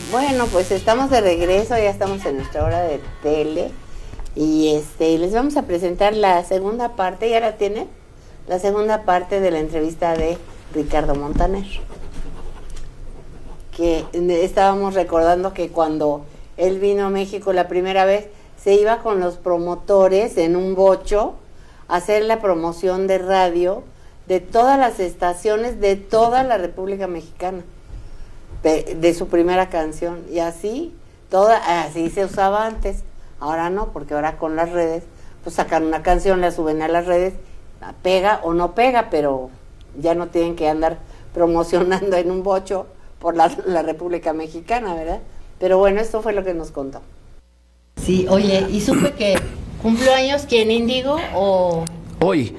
Bueno, pues estamos de regreso, ya estamos en nuestra hora de tele y les vamos a presentar la segunda parte, ¿ya la tienen? La segunda parte de la entrevista de Ricardo Montaner. Que estábamos recordando que cuando él vino a México la primera vez, se iba con los promotores en un bocho a hacer la promoción de radio de todas las estaciones de toda la República Mexicana. De su primera canción, y así se usaba antes. Ahora no, porque ahora con las redes pues sacan una canción, la suben a las redes, pega o no pega, pero ya no tienen que andar promocionando en un bocho por la República Mexicana, ¿verdad? Pero bueno, esto fue lo que nos contó. Sí, oye, y supe que cumplió años, ¿quién, Índigo o...? Hoy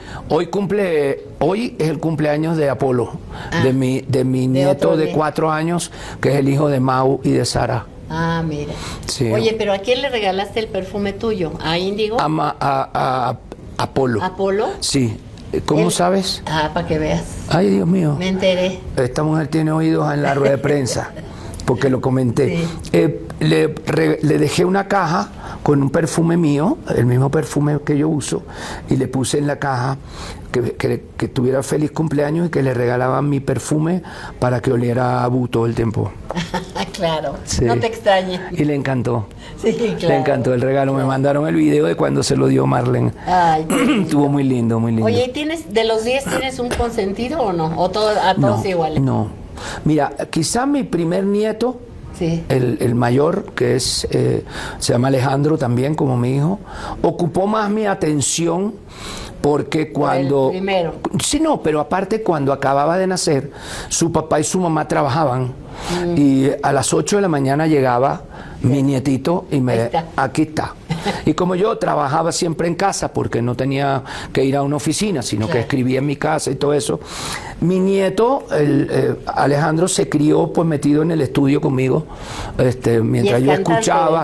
es el cumpleaños de Apolo, de mi nieto de 4 años, que es el hijo de Mau y de Sara. Ah, mira. Sí. Oye, pero ¿a quién le regalaste el perfume tuyo? ¿A Índigo? A Apolo. ¿Apolo? Sí. ¿Cómo sabes? Para que veas. Ay, Dios mío. Me enteré. Esta mujer tiene oídos en la rueda de prensa, porque lo comenté. Sí. Le dejé una caja con un perfume mío, el mismo perfume que yo uso, y le puse en la caja que tuviera feliz cumpleaños y que le regalaban mi perfume para que oliera a Abu todo el tiempo. Claro, sí. No te extrañe. Y le encantó. Sí, claro. Le encantó el regalo. Me mandaron el video de cuando se lo dio Marlene. Ay, estuvo muy lindo, muy lindo. Oye, ¿y de los 10 tienes un consentido o no? ¿O a todos iguales? No. Mira, quizá mi primer nieto, sí, el mayor, que se llama Alejandro también, como mi hijo, ocupó más mi atención porque cuando... El primero. Sí, no, pero aparte cuando acababa de nacer, su papá y su mamá trabajaban y a las 8 de la mañana llegaba mi nietito y aquí está. Y como yo trabajaba siempre en casa porque no tenía que ir a una oficina, sino que escribía en mi casa y todo eso, mi nieto, Alejandro, se crió pues metido en el estudio conmigo, mientras yo escuchaba.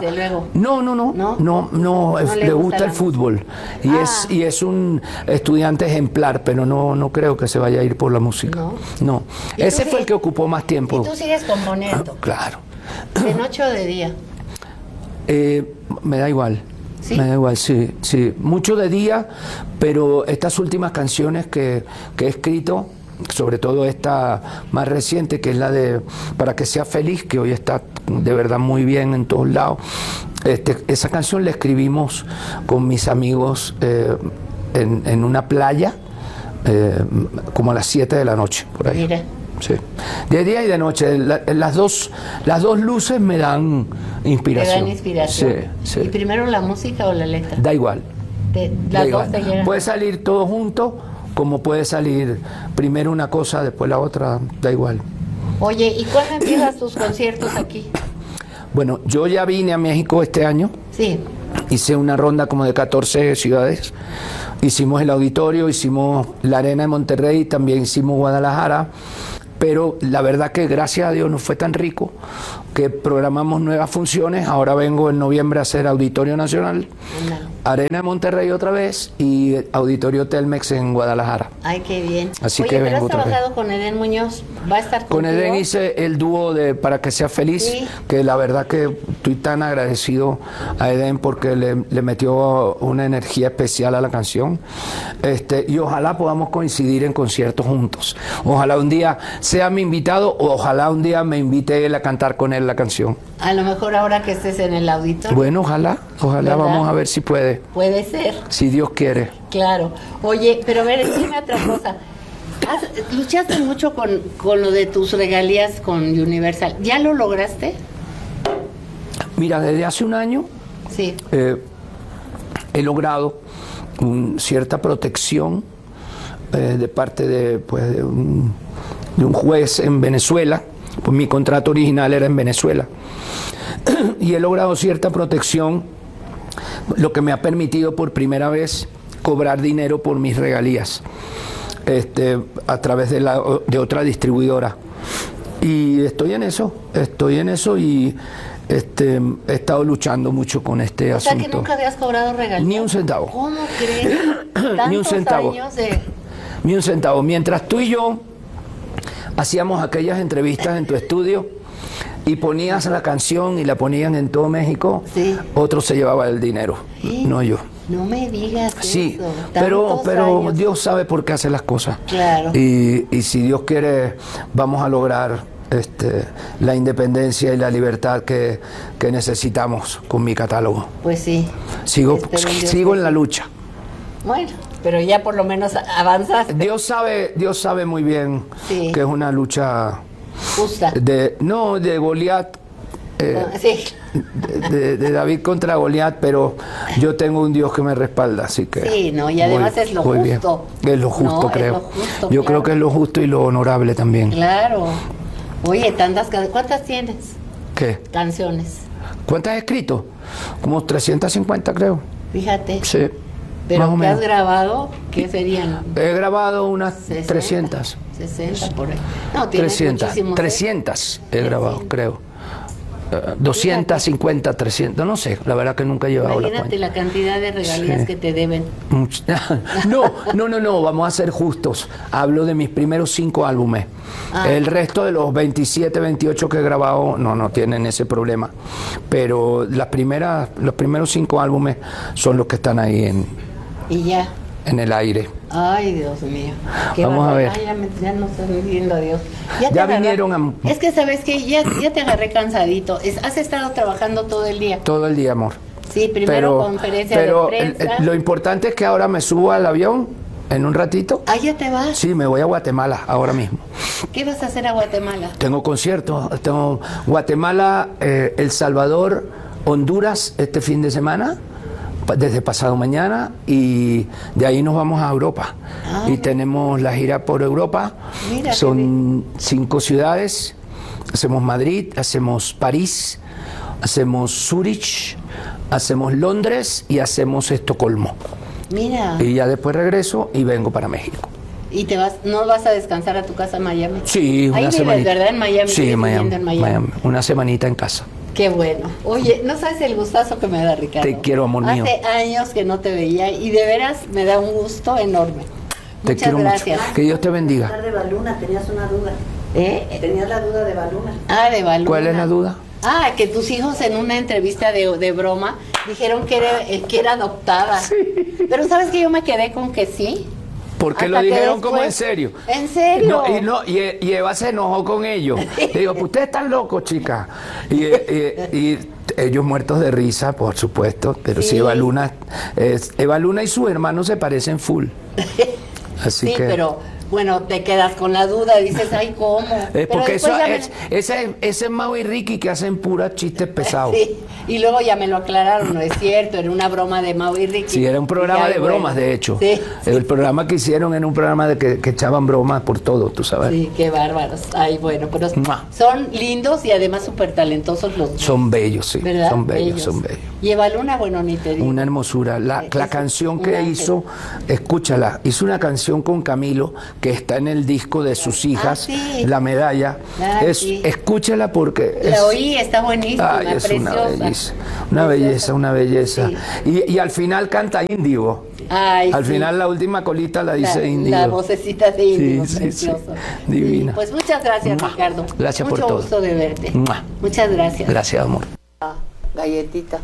No, le gusta el fútbol y es un estudiante ejemplar, pero no creo que se vaya a ir por la música. No. Ese fue el que ocupó más tiempo. ¿Y tú sigues componiendo? Claro. ¿De noche o de día? Me da igual. ¿Sí? Me da igual, sí. Mucho de día, pero estas últimas canciones que he escrito, sobre todo esta más reciente, que es la de Para que sea feliz, que hoy está de verdad muy bien en todos lados. Esa canción la escribimos con mis amigos en una playa, como a las 7 de la noche, por ahí. Mira. Sí. De día y de noche, las dos luces me dan inspiración. ¿Te dan inspiración? Sí. ¿Y primero la música o la letra? Da igual. Las dos te llegan. Puede salir todo junto, como puede salir primero una cosa, después la otra, da igual. Oye, ¿y cuándo empiezas tus conciertos aquí? Bueno, yo ya vine a México este año. Sí. Hice una ronda como de 14 ciudades. Hicimos el Auditorio, hicimos la Arena de Monterrey, también hicimos Guadalajara. Pero la verdad que gracias a Dios no fue tan rico que programamos nuevas funciones. Ahora vengo en noviembre a hacer Auditorio Nacional, Arena de Monterrey otra vez y Auditorio Telmex en Guadalajara. Ay, qué bien. Así Oye, que pero vengo has trabajado con Edén Muñoz, ¿va a estar contigo? Con Edén hice el dúo de Para que sea feliz, sí, que la verdad que estoy tan agradecido a Edén porque le metió una energía especial a la canción. Y ojalá podamos coincidir en conciertos juntos. Ojalá un día sea mi invitado o ojalá un día me invite él a cantar con él la canción. A lo mejor ahora que estés en el auditorio. Bueno, ojalá ¿verdad? Vamos a ver si puede. Puede ser. Si Dios quiere. Claro. Oye, pero a ver, dime otra cosa. Luchaste mucho con lo de tus regalías con Universal. ¿Ya lo lograste? Mira, desde hace un año sí, he logrado cierta protección de parte de un juez en Venezuela. Pues mi contrato original era en Venezuela y he logrado cierta protección, lo que me ha permitido por primera vez cobrar dinero por mis regalías a través de otra distribuidora, y estoy en eso y he estado luchando mucho con este asunto. O sea, que nunca habías cobrado regalías. Ni un centavo. ¿Cómo crees? Ni un centavo. Ni un centavo. Mientras tú y yo hacíamos aquellas entrevistas en tu estudio, y ponías la canción y la ponían en todo México, sí, otro se llevaba el dinero, ¿sí? No yo. No me digas sí, eso. Pero Dios sabe por qué hace las cosas. Claro. Y si Dios quiere, vamos a lograr la independencia y la libertad que necesitamos con mi catálogo. Pues sí. Sigo en la lucha. Bueno, pero ya por lo menos avanzaste. Dios sabe muy bien, sí, que es una lucha justa. De Goliat. Sí. De David contra Goliat, pero yo tengo un Dios que me respalda, así que sí, no, y además es lo justo. Bien. Es lo justo, no, creo. Es lo justo, yo claro. Creo que es lo justo y lo honorable también. Claro. Oye, ¿cuántas tienes? ¿Qué? Canciones. ¿Cuántas he escrito? Como 350, creo. Fíjate. Sí. ¿Pero qué has grabado? ¿Qué serían? He grabado unas 60, 300. 60 por ahí. No, tienes 300 he grabado, creo. 250, 300, no sé, la verdad que nunca he llevado la cuenta. Imagínate la cantidad de regalías, sí, que te deben. No, vamos a ser justos. Hablo de mis primeros 5 álbumes. El resto de los 27, 28 que he grabado no tienen ese problema. Pero los primeros 5 álbumes son los que están ahí en el aire. Ay, Dios mío. Vamos a ver. Ay, ya no estás viendo a Dios. Ya vinieron Es que sabes que ya te agarré cansadito. Has estado trabajando todo el día. Todo el día, amor. Sí, primero conferencia de prensa. Lo importante es que ahora me subo al avión en un ratito. Ah, ¿ya te vas? Sí, me voy a Guatemala ahora mismo. ¿Qué vas a hacer a Guatemala? Tengo conciertos. Tengo Guatemala, El Salvador, Honduras este fin de semana, desde pasado mañana, y de ahí nos vamos a Europa. Y tenemos la gira por Europa. Mira, son 5 ciudades. Hacemos Madrid, hacemos París, hacemos Zúrich, hacemos Londres y hacemos Estocolmo. Mira. Y ya después regreso y vengo para México. ¿Y no vas a descansar a tu casa en Miami? Sí, una semanita. Ahí vives, ¿verdad? En Miami. Sí, en Miami. Una semanita en casa. Qué bueno. Oye, no sabes el gustazo que me da, Ricardo. Te quiero, amor mío. Hace años que no te veía y de veras me da un gusto enorme. Muchas gracias. Mucho. Que Dios te bendiga. De Baluna, tenías una duda. Tenías la duda de Baluna. Ah, de Baluna. ¿Cuál es la duda? Ah, que tus hijos en una entrevista de broma dijeron que era adoptada. Sí. Pero ¿sabes que yo me quedé con que sí? Porque lo dijeron como en serio. ¿En serio? Y Eva se enojó con ellos. Le digo, ustedes están locos, chicas. Y ellos muertos de risa, por supuesto. Pero sí, Eva Luna y su hermano se parecen full. Así que... pero bueno, te quedas con la duda, dices, ay, ¿cómo? Porque ese es Mau y Ricky que hacen puras chistes pesados. Sí, y luego ya me lo aclararon, no es cierto, era una broma de Mau y Ricky. Sí, era un programa de bromas, de hecho. Sí, el programa que hicieron era un programa de que echaban bromas por todo, tú sabes. Sí, qué bárbaros. Ay, bueno, pero son lindos y además súper talentosos los dos. Son bellos, sí. ¿Verdad? Son bellos. Y Eva Luna, bueno, ni te digo. Una hermosura. La canción que hizo, escúchala, hizo una canción con Camilo que está en el disco de sus hijas, La Medalla. Escúchala porque... La oí, está buenísima, es preciosa. Una belleza. Sí. Y al final canta Índigo. Al final la última colita la dice Índigo. La vocecita de Índigo, preciosa. Divina. Pues muchas gracias, Ricardo. Gracias por todo. Mucho gusto de verte. Muchas gracias. Gracias, amor. Galletita.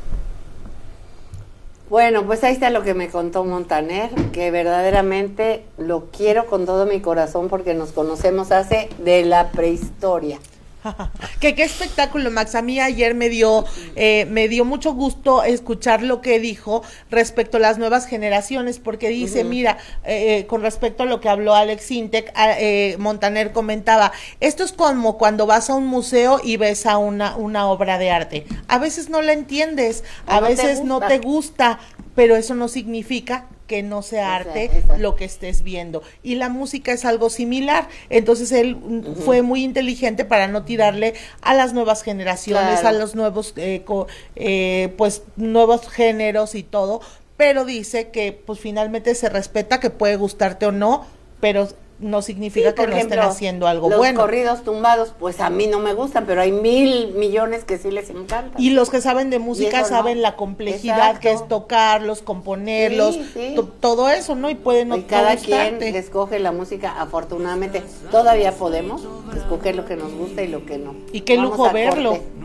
Bueno, pues ahí está lo que me contó Montaner, que verdaderamente lo quiero con todo mi corazón porque nos conocemos hace de la prehistoria. Qué espectáculo, Max. A mí ayer me dio mucho gusto escuchar lo que dijo respecto a las nuevas generaciones, porque dice, mira, con respecto a lo que habló Alex Sintek, Montaner comentaba, esto es como cuando vas a un museo y ves a una obra de arte. A veces no la entiendes, a veces no te gusta, pero eso no significa que no sea arte lo que estés viendo. Y la música es algo similar. Entonces él fue muy inteligente para no tirarle a las nuevas generaciones, a los nuevos pues nuevos géneros y todo, pero dice que pues finalmente se respeta, que puede gustarte o no, pero no significa Sí, que por no ejemplo, estén haciendo algo los bueno. corridos tumbados, pues a mí no me gustan, pero hay 1,000,000,000 que sí les encantan. Y los que saben de música eso no. saben la complejidad Exacto. que es tocarlos, componerlos, Sí, sí. todo eso, ¿no? Y puede no Y cada gustarte. quien escoge la música, afortunadamente todavía podemos escoger lo que nos gusta y lo que no. Y qué Vamos lujo a verlo, corte.